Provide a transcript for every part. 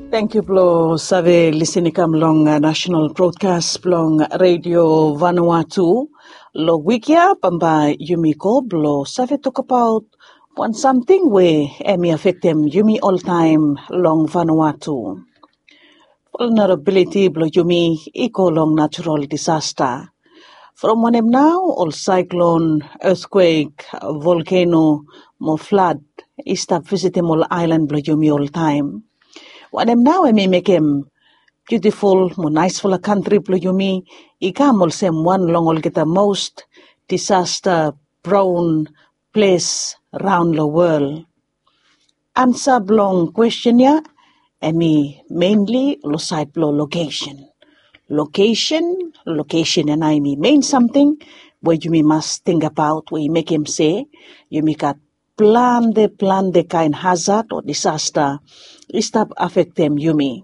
Thank you, Blo Save listening long national broadcast blong Radio Vanuatu. Lo wikia pamba yumiko blo Save talk about one something where emi affect them yumi all time long Vanuatu. Vulnerability blo yumi eco long natural disaster. From one now, all cyclone, earthquake, volcano, more flood, is up visiting all island blo yumi all time. When now I may make him beautiful, more nice for a country, Pluyumi, Ikamol sem one long all get the most disaster prone place round the world. Answer long question ya, emi mainly lo side blow location. Location, and I mean something where you must think about, where you make him say, you make a plan the kind hazard or disaster, stop affect them, Yumi.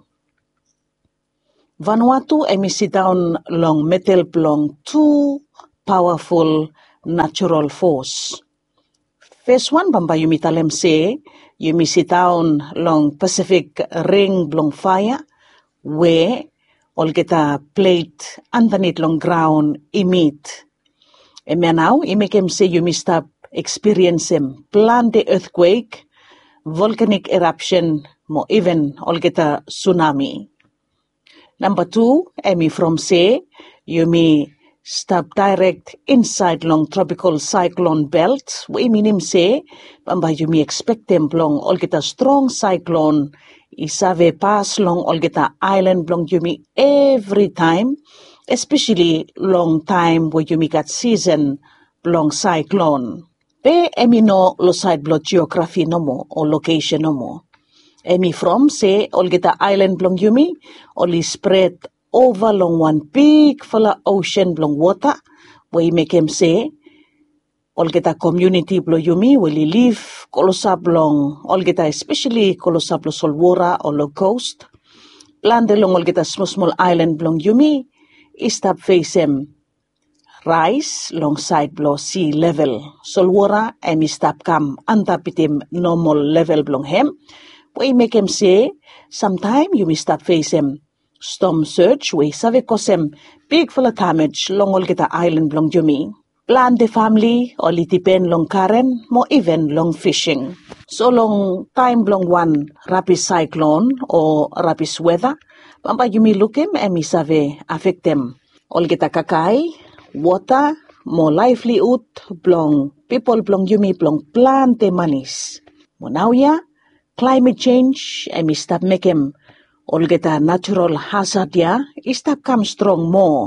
Vanuatu emi sit down long metal long two powerful natural force. First one, bamba Yumi talem say, Yumi sit down long Pacific ring long fire, where all get a plate underneath long ground emit. And now, I make him say Yumi stop experience him, plan the earthquake, volcanic eruption, more even all get a tsunami. Number two, emi from say, you may stop direct inside long tropical cyclone belt. We mean him say, bamba you may expect them long all get a strong cyclone, isave pass long all get a island long you may every time, especially long time where you may get season long cyclone. Pe emi no lo side blow geography no more or location no more. Emi from say all get a island blong yumi, only spread over long one big full of ocean blong water, where you make him say all get a community blong yumi will he live kolosa blong all get a especially kolosa blong solwara or low coast. Plan the long all get a small island blong yumi, istap face him rise long side below sea level. Solwara emi stap come antapitim normal level blong hem. We make him say, sometime you may start face him. Storm surge, we save cause him big full of damage, long all get a island long yumi. Plan the family, or it depend long current, more even long fishing. So long time long one rapid cyclone or rapid weather, bamba yumi look him and me save affect them. All get a kakai, water, more livelihood, blong people blong yumi blong plan the monies. Now ya. Climate change, emi stop make him all get a natural hazard ya, stop come strong more.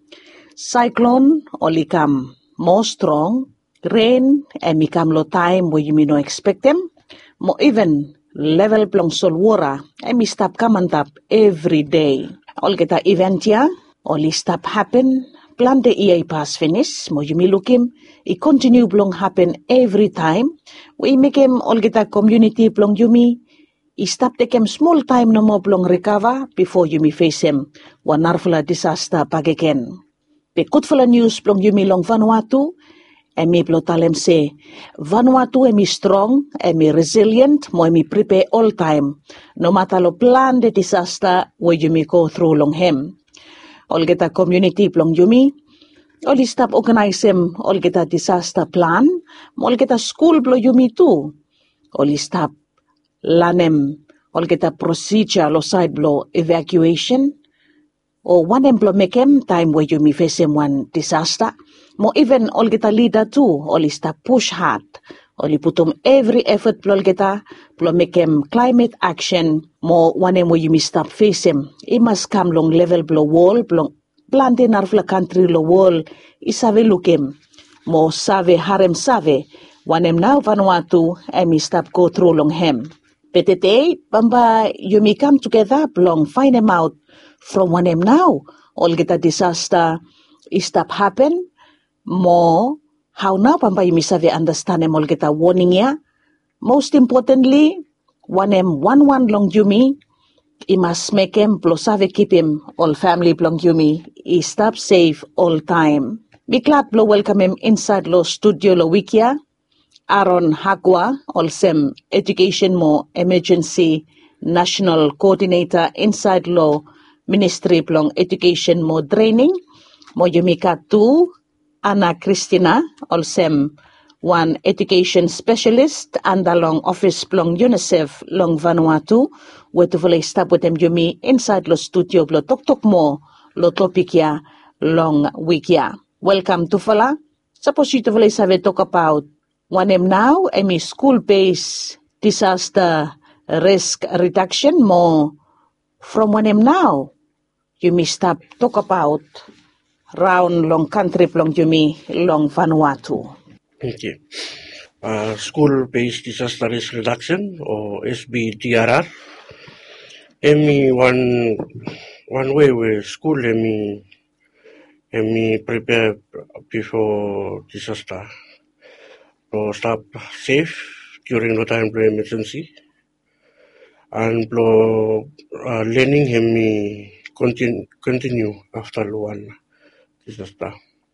Cyclone only come more strong. Rain, emi come low time where you may not expect them. More even level plong solwara, emi stop come and up every day. All get a event ya, only stop happen. Plan the EA pass finish, mo you may look him, it continue blong happen every time. We make him all get a community blong yumi, he stop take him small time no more blong recover before you may face him, one narfula disaster pag again. Pe kutfula news blong yumi long Vanuatu, emi blotalem say, Vanuatu emi strong, emi resilient, mo emi prepare all time, no matter lo plan the disaster where you may go through long him. All get a community plong yumi, all stop organize him, all get a disaster plan, all get a school blo yumi too, all stop lanem, all get a procedure lo side blow evacuation, or one emplo make him time where you may face him one disaster, more even all get a leader too, all stop push hard, all put every effort blow get a blow make him climate action, more one where you may stop face him. It must come long level blow wall, blow planting arfla country lo wall, isave look him. More save harem save, one now Vanuatu, and me stop go through long hem. Petete, bamba, you may come together, long find him out from one now, all get a disaster, stop happen, more, how now bamba you may save understand him all get a warning ya. Most importantly, one long yumi, he must make him plus have keep him all family blong yumi. He stop safe all time. Be glad blow welcome him inside lo studio lo wikia. Aaron Hagwa, all sem education mo emergency National Coordinator Inside Law Ministry plong Education mo training. Mo yumika tu Ana Cristina olsem one education specialist and along office plong UNICEF long Vanuatu wetu vole stabutem yumi inside lo studio lo tok mo lo topic ya long week ya. Welcome to Fala. Suppose you to vole save talk about wanem now emi school-based disaster risk reduction mo from wanem now you may stop talk about round long country long yumi long Vanuatu. Okay. School-based disaster risk reduction or SBDRR. Emi one way where school emi prepare before disaster to stop safe during the time of emergency and learning emi continue after one disaster.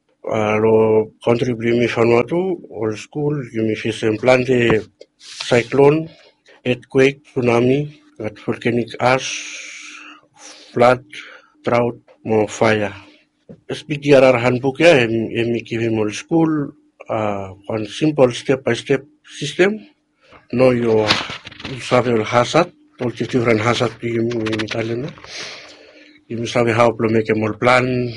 Lo contribute mi Vanuatu all school mi face en plan de cyclone, earthquake, tsunami, volcanic ash, flood, drought, more fire. SBDRR handbook ya emi give him all school one simple step-by-step system. Know your survival hazard, all different hazard you Italian. You sabe how to make a more plan.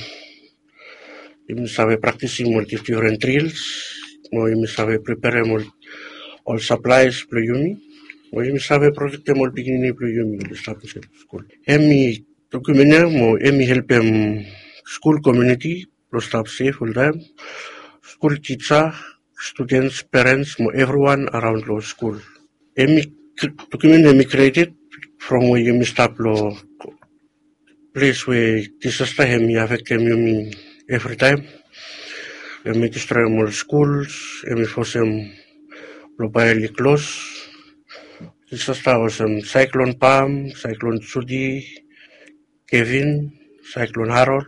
You sabe practicing more different drills. You sabe prepare all supplies for you. You sabe project more beginning for you establish school. Emi document mo emi help school community to stop safe all time. School teacher, students, parents, mo everyone around the school. Emi document emi created from where you stop lo place where disaster emi affect emi every time. Emi destroy more schools, emi force them globally close. Disaster was Cyclone Palm, Cyclone Judy, Kevin, Cyclone Harold,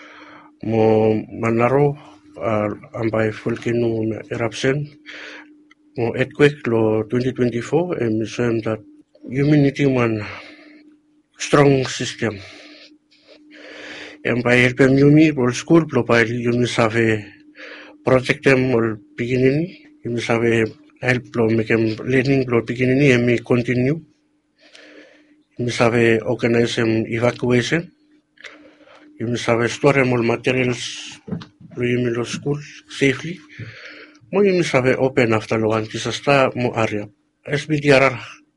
mo Manaro, by volcano eruption, mo earthquake lo 2024, and showing that humanity one strong system. And by helping Yumi, all school, by Yumi save protect them all beginning, Yumi save help make them learning beginning, and me continue. Yumi save organize evacuation. You sabe store all materials Yumi lo school safely. Mo Yumi sabe open after lo disaster mo area. SBDRR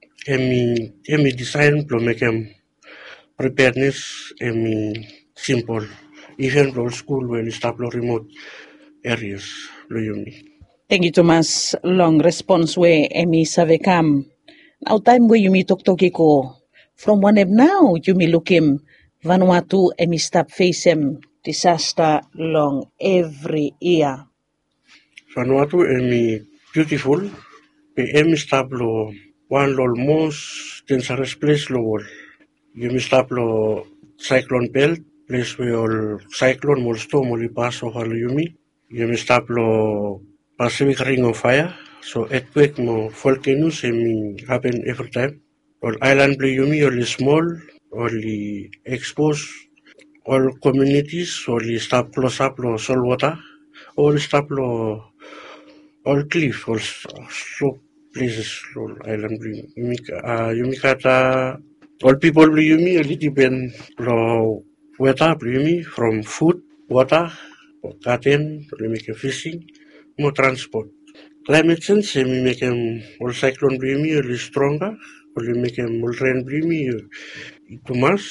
emi design to make preparedness simple. Even lo school will stop lo remote areas lo Yumi. Thank you Thomas. Long response we emi save kam. Now time we yumi tok ko from one now yumi lookim Vanuatu emi stop face disaster long every year. Vanuatu emi beautiful. Pe emi stop lo one lo most dangerous place lo world. Yumi stop lo cyclone belt, place where all cyclone will storm will pass over Yumi. Yumi stop lo Pacific Ring of Fire. So earthquake mo volcanoes happen every time. All island blue Yumi only small, only exposed. All communities only stop close up lo salt water. All stop lo all cliff, all slope places, all island blue Yumi kata all people blue Yumi only depend lo weather blue Yumi from food, water, garden, only make fishing, more transport. Climate change make all cyclone blue Yumi only stronger, only make all rain blue Yumi too much.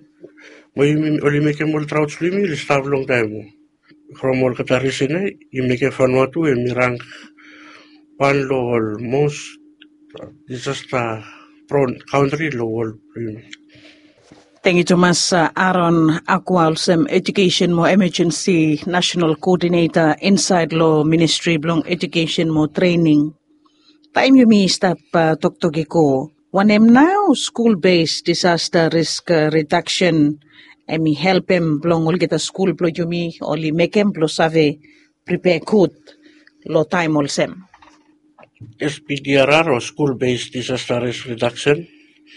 Only make all droughts blue Yumi stop long time. From all Katarisine, you make a Vanuatu and rank one low most disaster prone country low. Thank you Thomas. Aaron Akwalsem Education mo Emergency National Coordinator Inside Law Ministry blong Education mo Training. Time yumi stop toktogi ko. Wanem now school-based disaster risk reduction. Emi help em blong ol kita school blo yumi oli make em blo save prepare good lo time olsem. SBDRR or school-based disaster risk reduction.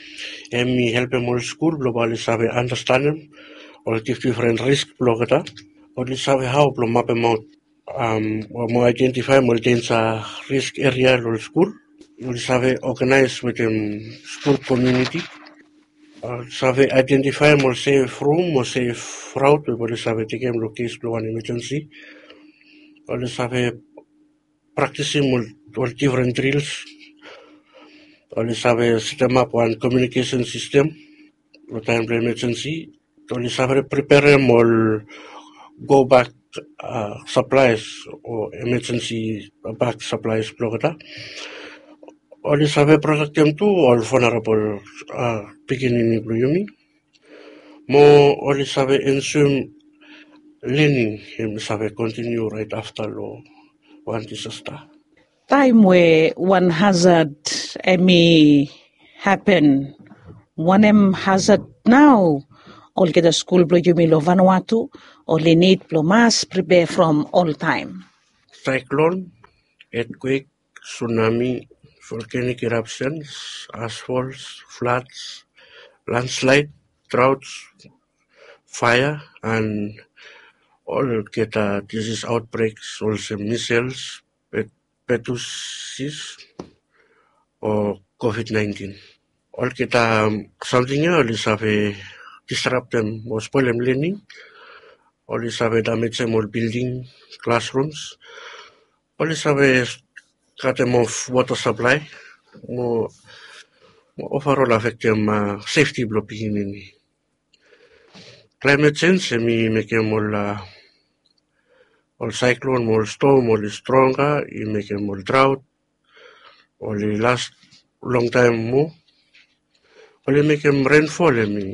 and me help him all school, globally sabe understand him, or give different risk blogger, or sabe how blow map him out, or more identify more denser risk area or school, or sabe organize with him school community, or sabe identify more safe room, more safe route, or sabe take him location blow an emergency, or sabe practicing more different drills, or sabe set them up one communication system. Time emergency, only suffer prepare more go back supplies or emergency back supplies blogata. Only suffer protect them too all vulnerable beginning bluyumi. More only suffer ensure learning him suffer continue right after law one disaster. Time where one hazard may happen, one hazard now, all get a school blow you lo Vanuatu, only need mass prepare from all time. Cyclone, earthquake, tsunami, volcanic eruptions, ashfalls, floods, landslide, droughts, fire, and all get disease outbreaks, also measles, pertussis, or COVID-19. All get something else have disrupt them or spoil them learning. Always have damage them or building classrooms. Always have cut them off water supply. More overall affect them safety blocking in climate change. Me make them all cyclone, more storm, all stronger. You make them more drought. Only last long time more. Only make them rainfall.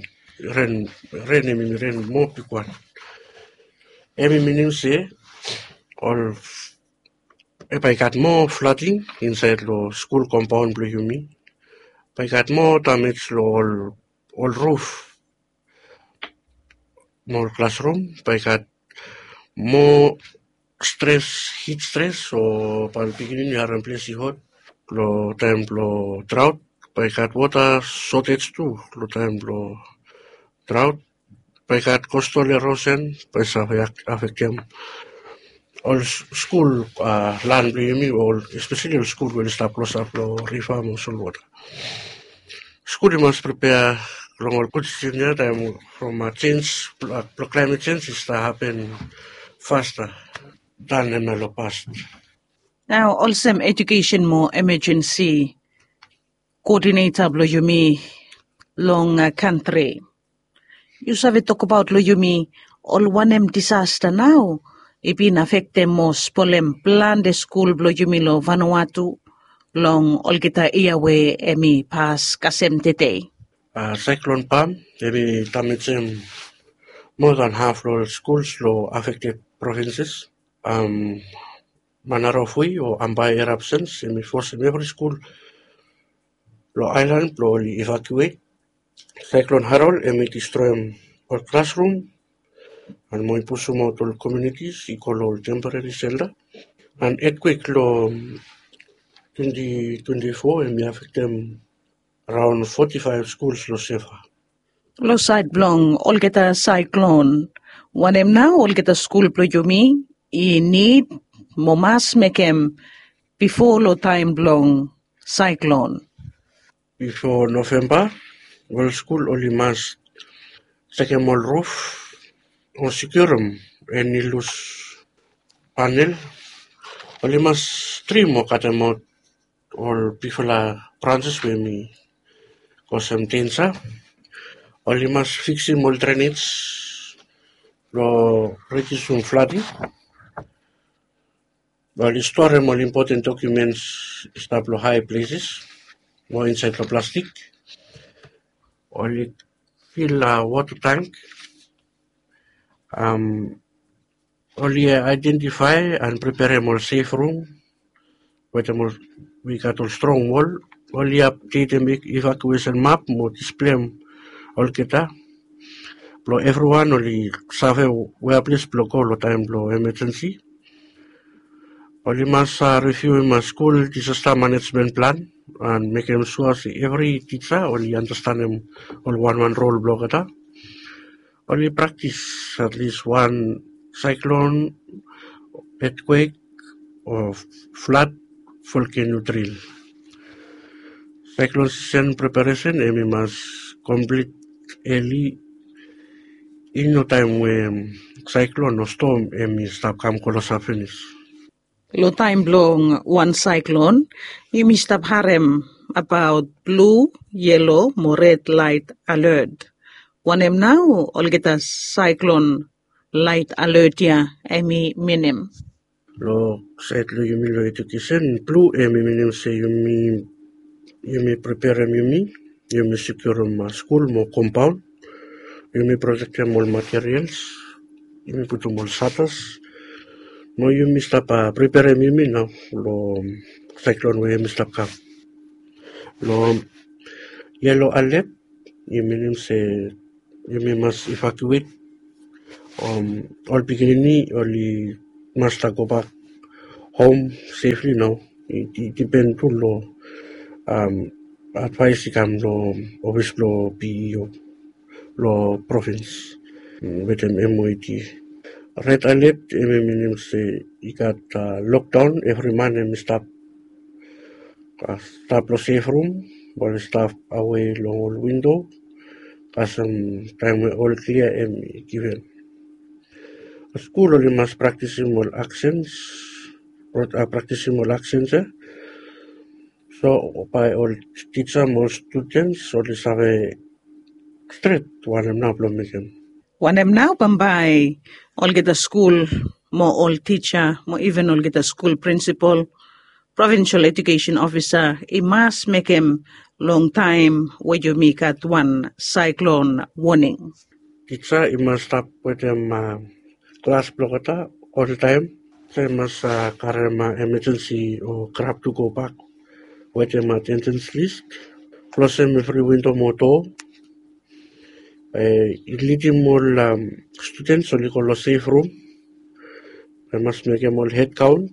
Rain more piquant. Every meaning say all. If I got more flooding inside the school compound, blue me. If I got more damage to all roof, more classroom. If I got more stress, heat stress, or by the beginning you are in place hot, lo time lo drought. If I got water shortage too, lo time lo drought. If I got coastal erosion, pues affect them. All school land me, or especially school will start close up lo reform or water. School must prepare long good senior time from a change, climate change is to happen faster than in the past. Now, also education more emergency coordinator blow you me long country. You have talk about lo you me all one disaster now. It been affect them most polem plan the school blow you me lo Vanuatu long all kita iawe emi pas kasem tete. Cyclone Pam, maybe damage more than half of schools lo affected provinces. Manarofui or Ambai eruptions, emi force in every school lo island lo evacuate. Cyclone Harold emi destroy all classroom and more push out all communities equal all temporary shelter. And earthquake lo 2024 emi affect them around 45 schools lo safer. Lo side blong all get a cyclone. One em now all get a school blow you me. I need momas make em before lo time blong cyclone. Before November, all school only must second all roof or secure them any loose panel. Only must stream or cut them out or people branches with me cause some tensa. Only must fix them all drainage or reduce some flooding. Well, store them all important documents stop high places, more inside the plastic. Only fill water tank. Only identify and prepare a more safe room. With a more, we got a strong wall. Only update and make evacuation map, more display all kita. Blow everyone only save where place blow call or time blow emergency. Only must review my school disaster management plan. and make him sure every teacher only understand him on one role block ata. Only practice at least one cyclone, earthquake, or flood volcano drill. Cyclone season preparation we must complete early in no time when cyclone or storm we stop come colossal finish. Lo time blong one cyclone, you must have harem about blue, yellow, more red light alert. One em now, all get a cyclone light alert ya, emi minim. Lo cyclone you mean lo education blue minim say you may prepare you may secure my school more compound, you may protect more materials, you may put more shutters. No, you may stop prepare now lo cyclone we may stop come. Lo yellow alert, you mean say you may must evacuate. All beginning only must go back home safely now. It depends to lo advice come lo office lo PEO lo province with an MOET. Red alert, meaning say you got lockdown every man and stop lo safe room, while staff away long window. As time we all clear and given. A school only must practice more actions, practicing more actions. So by all teacher, more students, only have a straight one now problem. One em now Bambai, all get a school, more all teacher, more even all get a school principal, provincial education officer, it must make him long time where you make at one cyclone warning. Teacher, you must stop with them class block all the time. They must carry emergency or crap to go back with them attendance list. Plus them every window motor. Leading more students only call a safe room. I must make them all head count.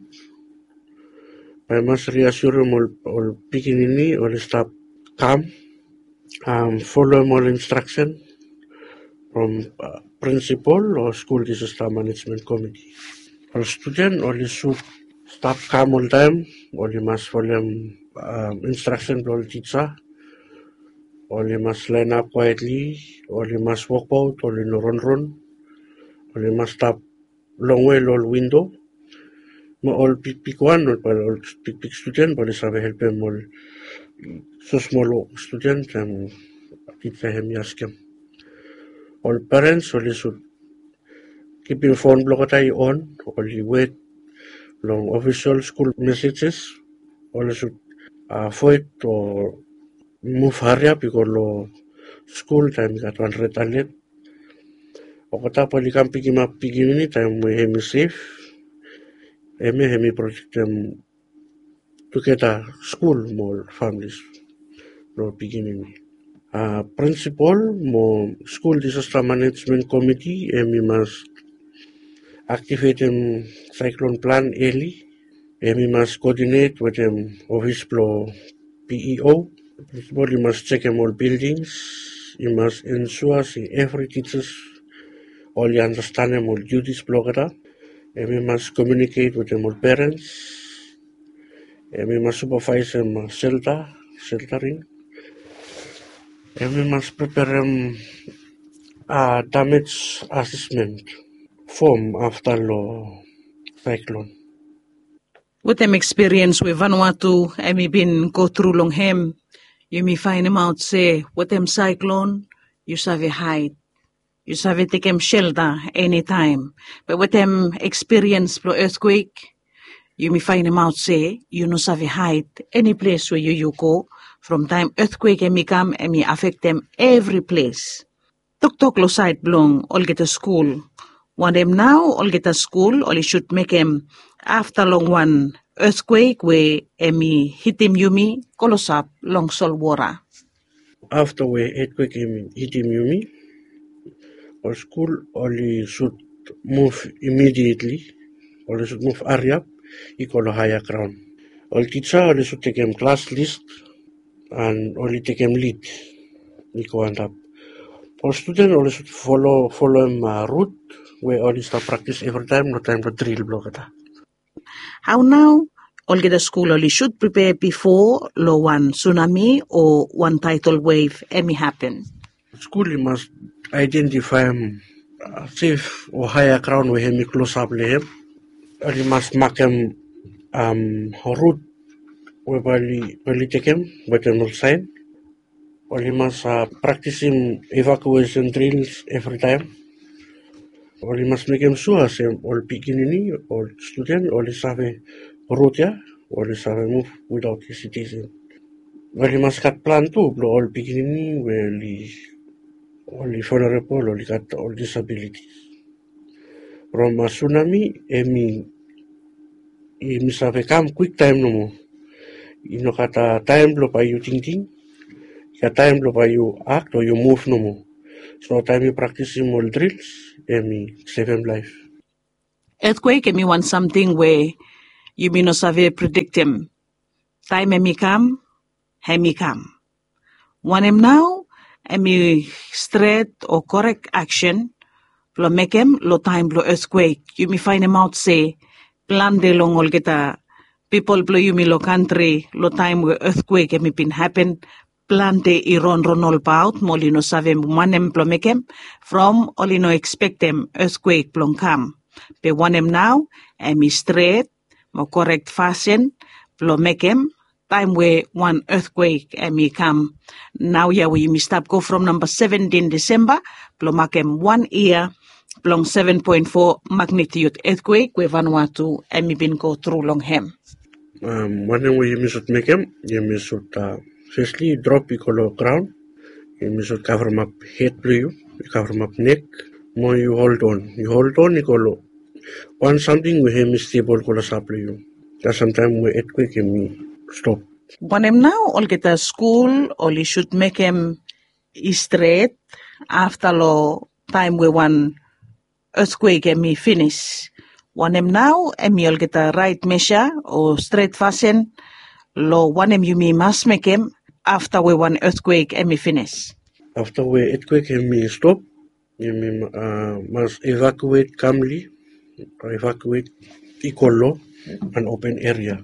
I must reassure them all beginning or stop calm. Follow all instruction from principal or school disaster management committee. For student only should stop calm all time. Only must follow instruction from teacher. Only must line up quietly. Only must walk out. Only no run. Only must stop long way all window. No all pick one, not all pick student, but it's have help them all so small student and teacher him ask him. All parents only should keep your phone block on, only wait long official school messages, only should avoid or move hurry up because lo school time got one red alert. Okata pali kam pigi time we hemi safe. Hemi protect them together school more families lo beginning. Principal mo school disaster management committee we must activate them cyclone plan early. We must coordinate with them office flow PEO. Principal, you must check them all buildings. You must ensure every teachers all understand them all duties blockada. And we must communicate with them all parents. And we must supervise them sheltering. And we must prepare them damage assessment form after the cyclone. With them experience with Vanuatu, I may been go through long him, you may find him out say, with them cyclone, you save hide. You save take him shelter anytime. But with them experience for earthquake, you may find him out say, you no save hide any place where you go. From time earthquake may come and may affect them every place. Tok lo side blong, all get a school. One them now, all get a school, all you should make him after long one earthquake where emi hit him yumi, kolosap long sol wara. After we earthquake hit him yumi, our school only should move immediately, only should move area, equal to higher ground. All teacher only should take him class list, and only take him lead. Iko and up. For student, always should follow him route where always start practice every time, no time for drill block. How now? All get a school only should prepare before lo one tsunami or one tidal wave any happen. School you must identify safe or higher ground where him close up him. Or you must mark him route where you take him, but him will sign. Or you must practice him evacuation drills every time. Or you must make him sure same all beginning or student or is have a route yeah, or is have a move without hesitation. Well, you must got plan too, blow all beginning where only vulnerable or got all disabilities. From a tsunami, emi have come quick time no more. You know got time blow by you thinking, got time blow by you act or you move no more. So time you practice all drills, save him life. Earthquake emi want something where you may not save predict him. Time emi come, hemi come. Want him now, emi straight or correct action, lo make him lo time blow earthquake. You may find him out say, plan de long all get a people blow you me lo country, lo time where earthquake emi been happen, plan de iron ronol bout, molino save one em blow make him, from olino expect him earthquake blong come. Be want him now, emi straight, mo correct fashion, blow make him, time where one earthquake emi come. Now yeah we stop go from number 17 December, blow make him 1 year, long 7.4 magnitude earthquake where Vanuatu emi been go through long him. One way you should make him, you should firstly drop the ground, you should cover him up head blue, you cover him up neck, more you hold on, you colo. One something with him is stable colo supply you. That sometimes we earthquake him stop. When him now all get a school, all you should make him straight after lo time we one earthquake emi finish. When him now, emi all get a right measure or straight fashion, lo one him you me must make him after we one earthquake emi finish. After we earthquake him stop, you must evacuate calmly, evacuate equal an open area.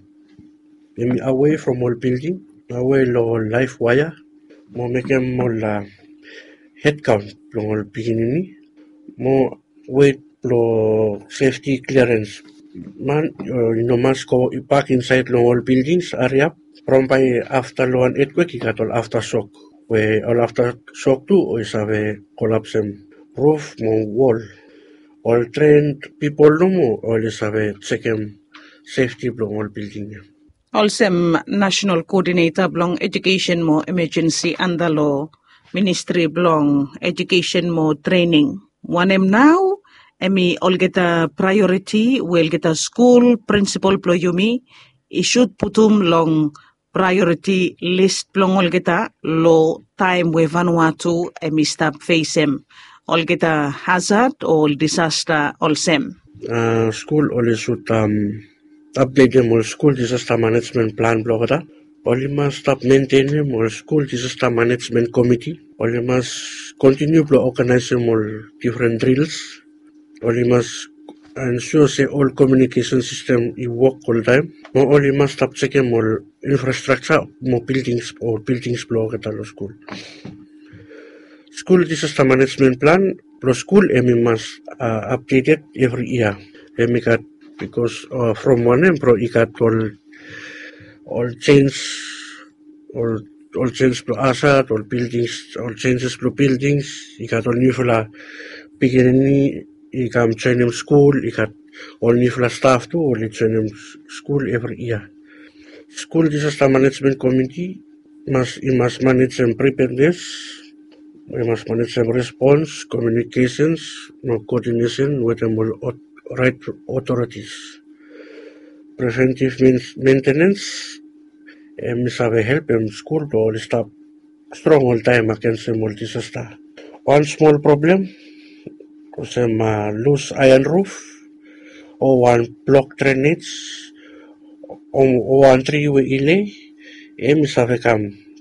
Away from all building, away lo live wire, mo make him all head count long all beginning, mo wait lo safety clearance. Man, must go back inside long all buildings area. From by after lo an earthquake, you got all after shock. Where all after shock too is have a collapse roof, mo wall. All trained people no more, all is have a second safety long all building. Also, National Coordinator belong Education mo Emergency under law Ministry belong Education mo Training. One em now, emi all get a priority, will get a school principal plo yumi, I should put long priority list belong all get a low time we Vanuatu emi stop face him. All get a hazard or disaster all sem. School always should update them on school disaster management plan blogger. Only must stop maintaining more school disaster management committee. Only must continue to organize more different drills. Only must ensure say all communication system work all time. Only must stop checking more infrastructure, more buildings or buildings blogger at school. School disaster management plan plus school must update it every year. Got because from one end pro ikat all change to asset, all buildings, all changes to buildings, ikat all new fula beginning ikam training school, ikat all new fula staff too, all training school every year. School disaster management committee must manage and prepare this. We must manage some response, communications, no coordination with the right authorities. Preventive maintenance, must have help in school to all stop strong all time against some disaster. One small problem, some loose iron roof, or one block drainage, or one tree we ilay, must have come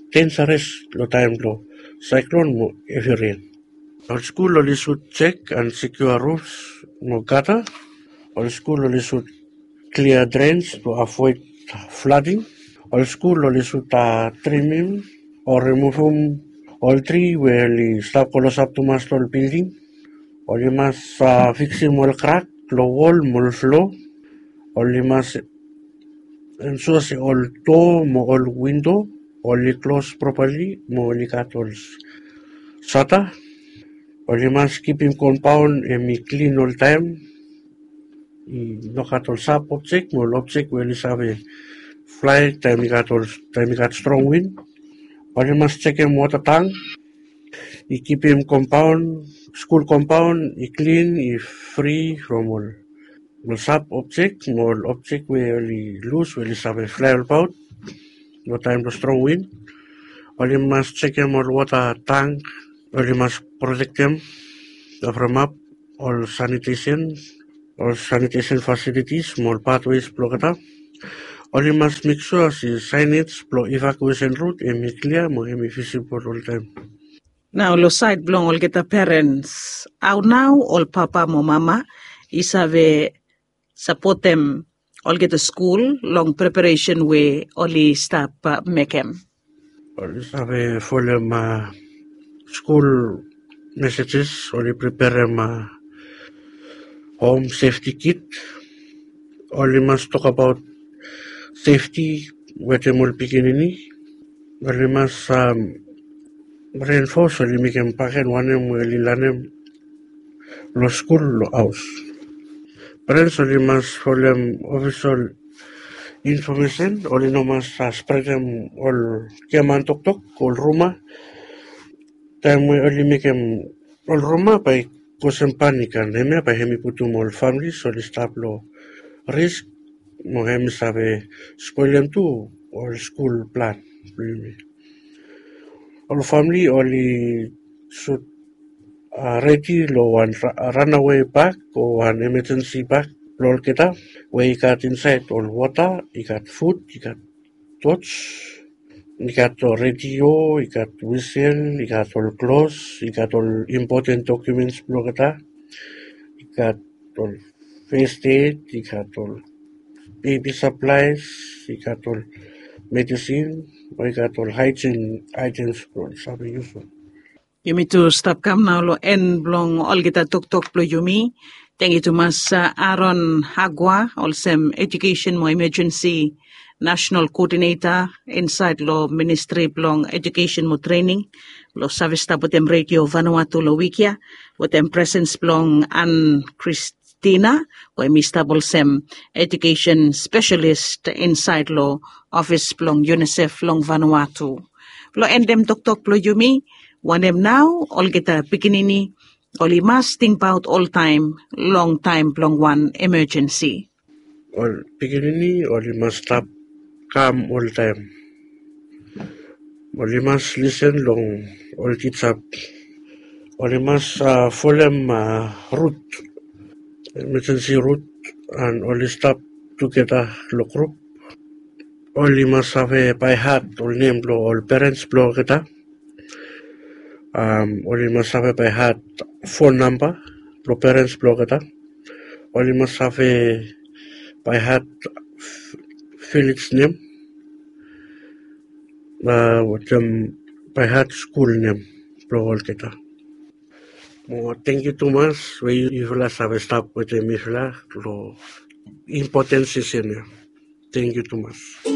dangerous lo time lo cyclone mo heavy rain. All school only should check and secure roofs no gutter. All school only should clear drains to avoid flooding. All school only should trim or remove all tree where the stop close up to mastol building. Or you must fix him all crack, low wall, more flow. Or you must ensure all door, all window, all close properly, more cut all shutter. Or you must keep him compound and me clean all time. No cut all sharp object, more object where is have a fly, time you got strong wind. Or you must check him water tank. You keep him compound, school compound, you clean, you free from all. Well, sharp object, more object where you loose, where you have a fly about. No time to strong wind. Or you must check him all water tank. Or you must protect them from up all sanitation facilities, more pathways, blokata. Or you must make sure the signage, evacuation route, and clear, more visible all time. Now, lo side blong all get the parents. Out now, all papa mo mama is have support them all get to school long preparation way only stop make them. Or you have a follow school messages, or you prepare home safety kit. Or you must talk about safety where they will begin in. Or you must reinforce or you make them pack and one them will learn lo school lo house. Parents or you must follow them official information or you must spread them all kiaman tok all rumah. Time we only make them all rumah by cause panic and them by hemi putum all families or stop lo risk mo hemi sabe spoil them too or school plan. All family only should ready lo one runaway back or one emergency back lol kita where you got inside all water, you got food, you got torch, you got all radio, you got whistle, you got all clothes, you got all important documents lo kita, you got all first aid, you got all baby supplies, you got all medicine, you got all hygiene items lo sabi usual. Yumi to stop kam now lo en blong all get a tok plo yumi. Thank you to Mas Aaron Hagwa, also education mo emergency national coordinator inside lo ministry blong education mo training lo service ta botem radio Vanuatu lo wikia botem presence blong Ann Christina o emistabol sem education specialist inside lo office blong UNICEF long Vanuatu lo endem tok plo yumi one them now all get a pikinini only must think about all time, long one emergency. All beginning, only must stop calm all time. Only must listen long, all teach up. Only must follow route, emergency route, and only stop together lo group. Only must have a by heart, all name blow, all parents blow kita. Only must have a by heart phone number, pro parents blow kita. Only must have a by heart Felix name, by heart school name, pro all kita. Thank you too much. We usually have stop with the mifla, lo important session. Thank you too much.